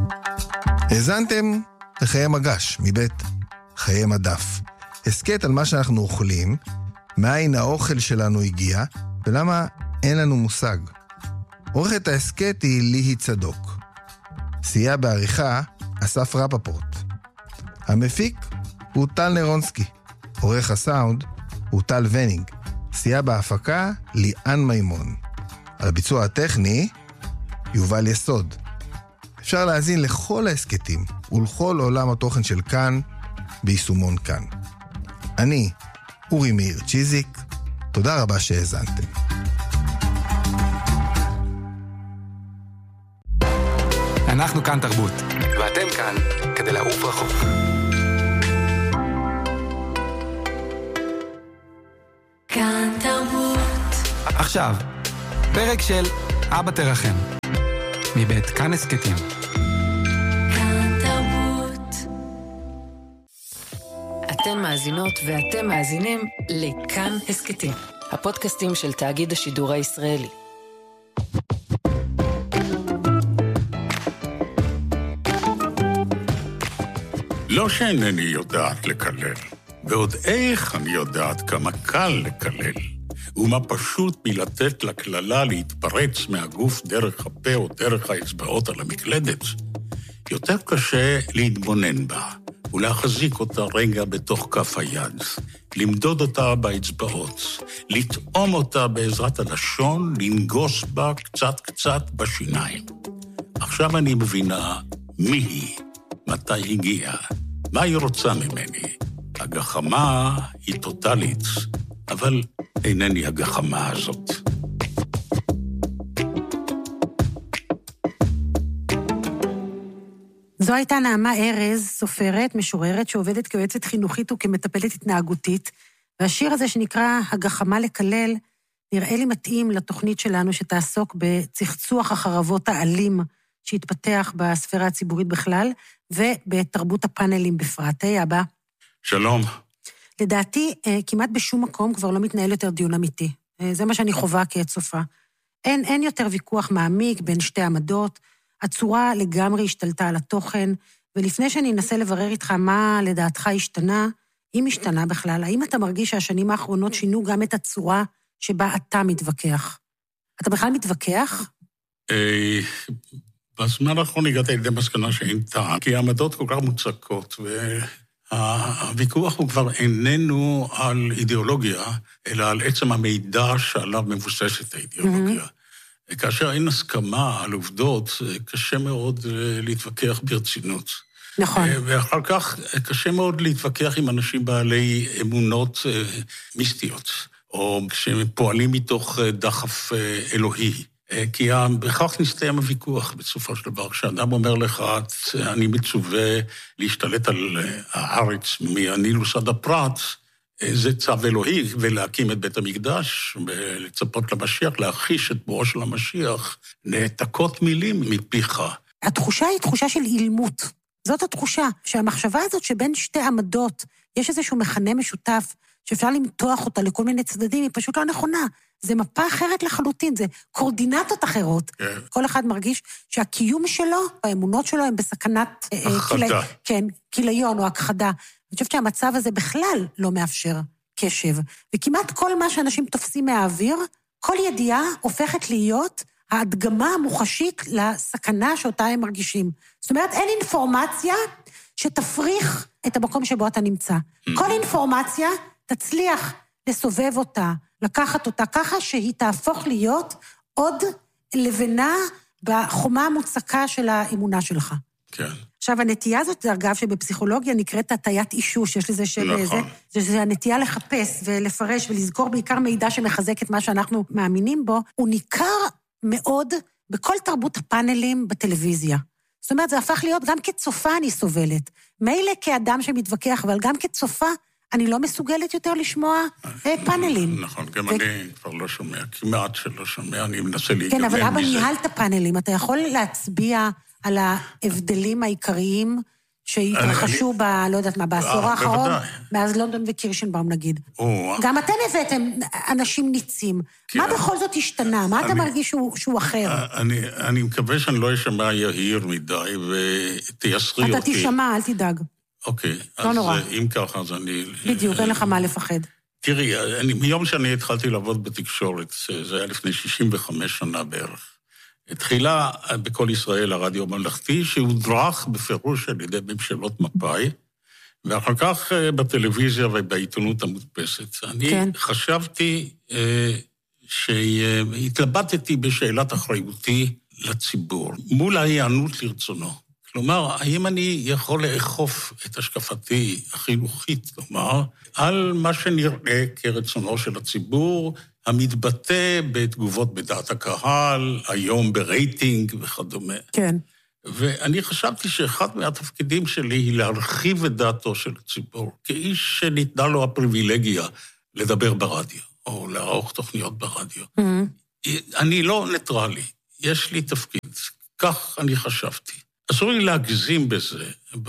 האזנתם לחיי מגש מבית חיי מדף. הסקט על מה שאנחנו אוכלים, מאין האוכל שלנו הגיע, ולמה אין לנו מושג. עורכת ההסקט היא ליהי צדוק. סייע בעריכה אסף רפפורט. המפיק הוא טל נרונסקי. עורך הסאונד הוא טל ונינג. סייע בהפקה ליאן מימון. על הביצוע הטכני יובל יסוד. אפשר להאזין לכל ההסקטים ולכל עולם התוכן של כאן ביישומון כאן. אני אורי מאיר צ'יזיק. תודה רבה שהאזנתם. אנחנו כאן תרבות, ואתם כאן כדי לעוף רחוק. כאן תרבות. עכשיו, פרק של אבא תרחם, מבית כאן הסקטים. כאן תרבות. אתן מאזינות ואתם מאזינים לכאן הסקטים, הפודקאסטים של תאגיד השידור הישראלי. לא שאינני יודעת לקלל, ועוד איך אני יודעת כמה קל לקלל, ומה פשוט מלתת לקללה להתפרץ מהגוף דרך הפה או דרך האצבעות על המקלדת. יותר קשה להתבונן בה, ולהחזיק אותה רגע בתוך כף היד, למדוד אותה באצבעות, לטעום אותה בעזרת הלשון, לנגוס בה קצת קצת בשיניים. עכשיו אני מבינה מי היא, מתי הגיעה, מה היא רוצה ממני. הגחמה היא טוטלית, אבל אינני הגחמה הזאת. זו הייתה נעמה ארז, סופרת, משוררת, שעובדת כיועצת חינוכית וכמטפלת התנהגותית, והשיר הזה שנקרא הגחמה לקלל, נראה לי מתאים לתוכנית שלנו שתעסוק בצחצוח החרבות האלים שהתפתח בספירה הציבורית בכלל, ובתרבות הפאנלים בפרט. היי אבא. שלום. לדעתי, כמעט בשום מקום כבר לא מתנהל יותר דיון אמיתי. זה מה שאני חובה כצופה. אין יותר ויכוח מעמיק בין שתי עמדות, הצורה לגמרי השתלטה על התוכן, ולפני שאני אנסה לברר איתך מה לדעתך השתנה, אם השתנה בכלל, האם אתה מרגיש שהשנים האחרונות שינו גם את הצורה שבה אתה מתווכח? אתה בכלל מתווכח? בזמן האחרון הגעתי לידי מסקנה שאין טעם, כי העמדות כל כך מוצקות, והוויכוח הוא כבר איננו על אידיאולוגיה, אלא על עצם המידע שעליו מבוססת האידיאולוגיה. כאשר אין הסכמה על עובדות, קשה מאוד להתווכח ברצינות. נכון. ואחר כך קשה מאוד להתווכח עם אנשים בעלי אמונות מיסטיות, או כשהם פועלים מתוך דחף אלוהי. כי בכך נסתיים הוויכוח בסופו של דבר. כשאדם אומר לך, אני מצווה להשתלט על הארץ מהנילוס עד הפרת, זה צו אלוהי, ולהקים את בית המקדש, ולצפות למשיח, להחיש את בואו של המשיח, נעתקות מילים מפיך. התחושה היא תחושה של אילמות. זאת התחושה, שהמחשבה הזאת שבין שתי עמדות, יש איזשהו מכנה משותף, שאפשר למתוח אותה לכל מיני צדדים, היא פשוט לא נכונה. זה מפה אחרת לחלוטין, זה קורדינטות אחרות. כן. כל אחד מרגיש שהקיום שלו, האמונות שלו, הם בסכנת... הכחדה. כן, כיליון או הכחדה. אני חושבת שהמצב הזה בכלל לא מאפשר קשב. וכמעט כל מה שאנשים תופסים מהאוויר, כל ידיעה הופכת להיות ההדגמה המוחשית לסכנה שאותה הם מרגישים. זאת אומרת, אין אינפורמציה שתפריך את המקום שבו אתה נמצא. כל אינפורמציה תצליח לסובב אותה, לקחת אותה ככה שהיא תהפוך להיות עוד לבנה בחומה המוצקה של האמונה שלך. כן. עכשיו, הנטייה הזאת, זה אגב שבפסיכולוגיה נקראת הטיית אישוש, יש לזה שם נכון. זה הנטייה לחפש ולפרש ולזכור בעיקר מידע שמחזק את מה שאנחנו מאמינים בו, הוא ניכר מאוד בכל תרבות הפאנלים בטלוויזיה. זאת אומרת, זה הפך להיות, גם כצופה אני סובלת. מילא כאדם שמתווכח, אבל גם כצופה, אני לא מסוגלת יותר לשמוע פאנלים. נכון, גם אני כבר לא שומע, כמעט שלא שומע, אני מנסה להיגמר מזה. כן, אבל אבא ניהלת פאנלים, אתה יכול להצביע על ההבדלים העיקריים שהתרחשו לא יודעת מה, בעשור האחרון, מאז לונדון וקירשנבאום נגיד. גם אתם הבאתם אנשים ניצים. מה בכל זאת השתנה? מה אתה מרגיש שהוא אחר? אני מקווה שאני לא אשמע יהיר מדי, ותייסרי אותי. אתה תשמע, אל תדאג. אוקיי. לא נורא. אז אם ככה, אז אני... בדיוק, אין לך מה לפחד. תראי, מיום שאני התחלתי לעבוד בתקשורת, זה היה לפני 65 שנה בערך. התחילה בכל ישראל הרדיו הממלכתי, שהודרך בפירוש על ידי ממשלות מפא"י, ואחר כך בטלוויזיה ובעיתונות המודפסת. אני חשבתי שהתלבטתי בשאלת אחריותי לציבור, מול ההיענות לרצונו. כלומר, האם אני יכול לאכוף את השקפתי החינוכית, כלומר, על מה שנראה כרצונו של הציבור, המתבטא בתגובות בדעת הקהל, היום ברייטינג וכדומה. כן. ואני חשבתי שאחד מהתפקידים שלי היא להרחיב את דעתו של הציבור, כאיש שניתנה לו הפריבילגיה לדבר ברדיו, או לערוך תוכניות ברדיו. אני לא ניטרלי, יש לי תפקיד, כך אני חשבתי. אסור לי להגזים בזה,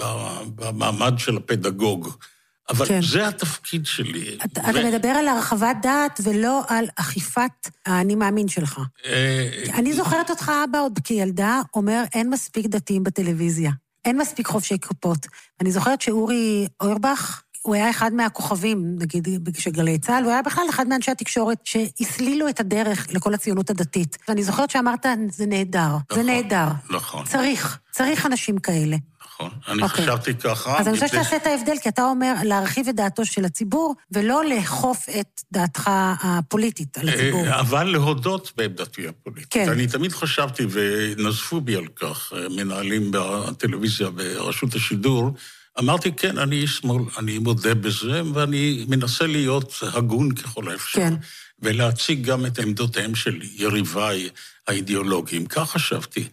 במעמד של הפדגוג, אבל זה התפקיד שלי. אתה מדבר על הרחבת דעת ולא על אכיפת האני מאמין שלך. אני זוכרת אותך, אבא, עוד כילדה, אומר, אין מספיק דתיים בטלוויזיה. אין מספיק חובשי כפות. אני זוכרת שאורי אוירבך, הוא היה אחד מהכוכבים, נגיד, בגלי צה"ל, הוא היה בכלל אחד מאנשי התקשורת שהסלילו את הדרך לכל הציונות הדתית. ואני זוכרת שאמרת, זה נהדר, זה נהדר. נכון. צריך אנשים כאלה. נכון, אני חשבתי ככה. אז אני חושבת שתעשה את ההבדל, כי אתה אומר להרחיב את דעתו של הציבור, ולא לאכוף את דעתך הפוליטית על הציבור. אבל להודות בעמדתי הפוליטית. כן. אני תמיד חשבתי, ונזפו בי על כך, מנהלים בטלוויזיה ברשות השידור, אמרתי, כן, אני איש שמאל, אני מודה בזה, ואני מנסה להיות הגון ככל האפשר. כן. ולהציג גם את עמדותיהם של יריביי האידיאולוגיים, כך חשבתי.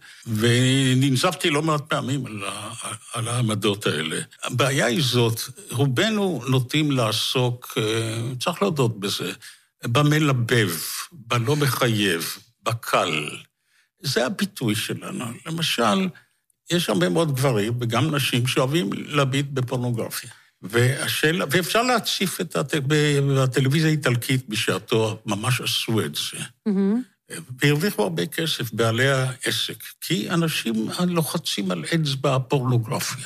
וננזפתי לא מעט פעמים על העמדות האלה. הבעיה היא זאת, רובנו נוטים לעסוק, צריך להודות בזה, במלבב, בלא מחייב, בקל. זה הביטוי שלנו. למשל, יש הרבה מאוד גברים וגם נשים שאוהבים להביט בפורנוגרפיה. ואפשר להציף בטלוויזיה האיטלקית בשעתו, ממש עשו את זה. והרוויחו הרבה כסף בעלי העסק, כי אנשים לוחצים על אצבע הפורנוגרפיה.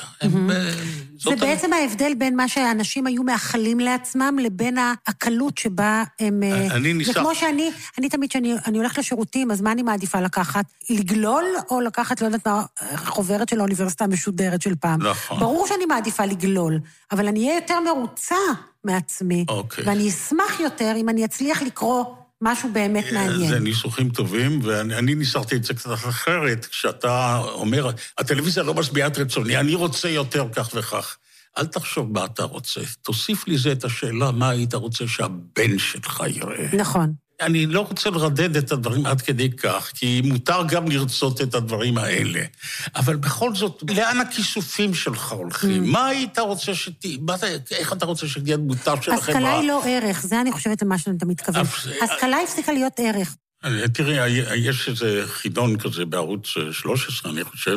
זה בעצם ההבדל בין מה שהאנשים היו מאחלים לעצמם, לבין הקלות שבה הם... זה כמו שאני תמיד, שאני הולכת לשירותים, אז מה אני מעדיפה לקחת? לגלול או לקחת, לא יודעת מה, חוברת של האוניברסיטה המשודרת של פעם? נכון. ברור שאני מעדיפה לגלול, אבל אני אהיה יותר מרוצה מעצמי, ואני אשמח יותר אם אני אצליח לקרוא משהו באמת מעניין. זה ניסוחים טובים, ואני ניסחתי את זה קצת אחרת, כשאתה אומר, הטלוויזיה לא משביעה את רצוני, אני רוצה יותר כך וכך. אל תחשוב מה אתה רוצה. תוסיף לי זה את השאלה, מה היית רוצה שהבן שלך יראה. נכון. אני לא רוצה לרדד את הדברים עד כדי כך, כי מותר גם לרצות את הדברים האלה. אבל בכל זאת, לאן הכיסופים שלך הולכים? מה היית רוצה איך אתה רוצה שתהיה דמותה של החברה? השכלה היא לא ערך, זה אני חושבת מה שאתה מתכוון. השכלה הפסיקה להיות ערך. תראי, יש איזה חידון כזה בערוץ 13, אני חושב,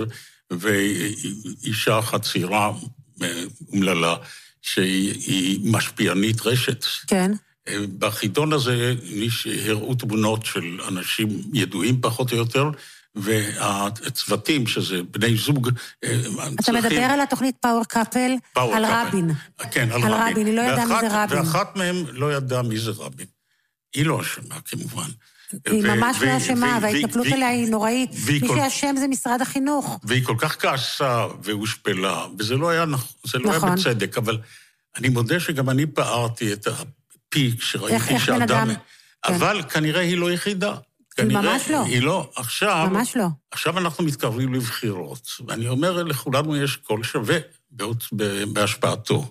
ואישה אחת צעירה אומללה, שהיא משפיענית רשת. כן. בחידון הזה הראו תמונות של אנשים ידועים פחות או יותר, והצוותים, שזה בני זוג... אתה מדבר על התוכנית פאוור קאפל, על רבין. כן, על רבין. היא לא ידעה מי זה רבין. ואחת מהם לא ידעה מי זה רבין. היא לא אשמה, כמובן. היא ממש לא אשמה, וההתנפלות עליה היא נוראית. מי שאשם זה משרד החינוך. והיא כל כך כעסה והושפלה, וזה לא היה בצדק, אבל אני מודה שגם אני פערתי את פיק שראיתי שאדם... אבל כנראה היא לא יחידה. ממש לא. היא לא. ממש לא. עכשיו אנחנו מתקרבים לבחירות, ואני אומר, לכולנו יש קול שווה בהשפעתו.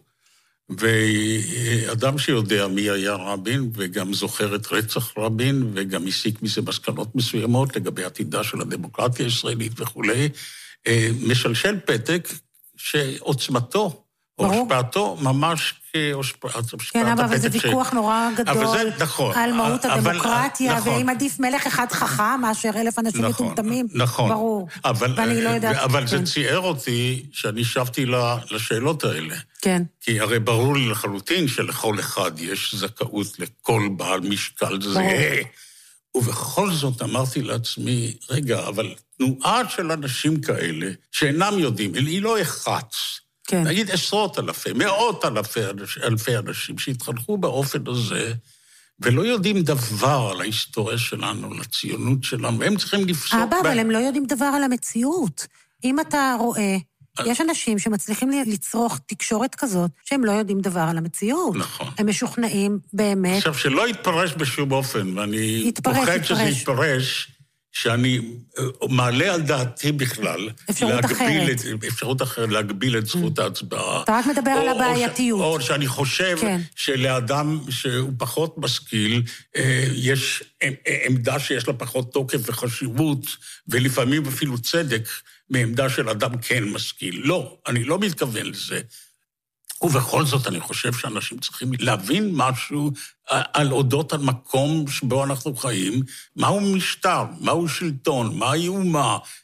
ואדם שיודע מי היה רבין, וגם זוכר את רצח רבין, וגם הסיק מזה מסקנות מסוימות לגבי עתידה של הדמוקרטיה הישראלית וכו', משלשל פתק שעוצמתו או השפעתו ממש כהשפעת הפתק של... כן, אבל זה ויכוח נורא גדול על מהות הדמוקרטיה, ואם עדיף מלך אחד חכם מאשר 1,000 אנשים מטומטמים, ברור. ואני לא יודעת... אבל זה ציער אותי שאני שבתי לשאלות האלה. כן. כי הרי ברור לי לחלוטין שלכל אחד יש זכאות לכל בעל משקל זהה. ובכל זאת אמרתי לעצמי, רגע, אבל תנועה של אנשים כאלה, שאינם יודעים, היא לא אחת. כן. נגיד 10,000, 100,000 אנשים שהתחנכו באופן הזה, ולא יודעים דבר על ההיסטוריה שלנו, על הציונות שלנו, והם צריכים לפסוק... אבל הם לא יודעים דבר על המציאות. אם אתה רואה, יש אנשים שמצליחים לצרוך תקשורת כזאת, שהם לא יודעים דבר על המציאות. נכון. הם משוכנעים באמת... עכשיו, שלא יתפרש בשום אופן, ואני פוחד שזה יתפרש, שאני מעלה על דעתי בכלל, אפשרות אחרת להגביל את זכות ההצבעה. אתה רק מדבר על הבעייתיות. או שאני חושב שלאדם שהוא פחות משכיל, יש עמדה שיש לה פחות תוקף וחשיבות, ולפעמים אפילו צדק מעמדה של אדם כן משכיל. לא, אני לא מתכוון לזה. ובכל זאת אני חושב שאנשים צריכים להבין משהו על אודות המקום שבו אנחנו חיים, מהו משטר, מהו שלטון, מהי אומה,